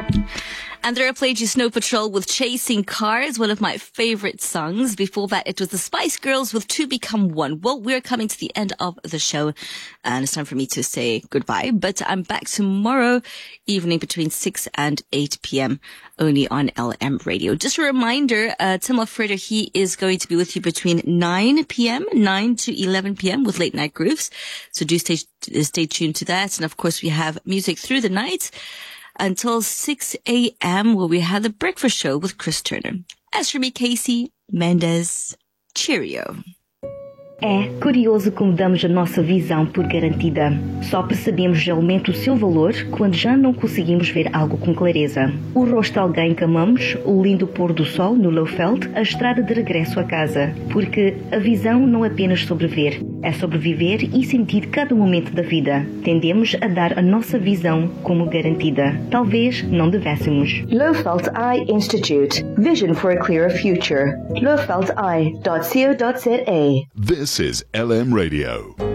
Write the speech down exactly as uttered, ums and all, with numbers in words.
Andrea played you Snow Patrol with Chasing Cars, one of my favorite songs. Before that, it was the Spice Girls with Two Become One. Well, we're coming to the end of the show, and it's time for me to say goodbye. But I'm back tomorrow evening between six and eight p.m. only on L M Radio. Just a reminder, uh, Tim Alfredo, he is going to be with you between nine p.m., nine to eleven p.m. with Late Night Grooves. So do stay, stay tuned to that. And of course, we have music through the night until six a.m. where we have the breakfast show with Chris Turner. As for me, Casey Mendes, cheerio. É curioso como damos a nossa visão por garantida. Só percebemos realmente o seu valor quando já não conseguimos ver algo com clareza. O rosto de alguém que amamos, o lindo pôr do sol no Lowveld, a estrada de regresso a casa. Porque a visão não é apenas sobreviver, é sobreviver e sentir cada momento da vida. Tendemos a dar a nossa visão como garantida. Talvez não devêssemos. Lowveld Eye Institute. Vision for a clearer future. lowveld eye dot co dot za. This is L M Radio.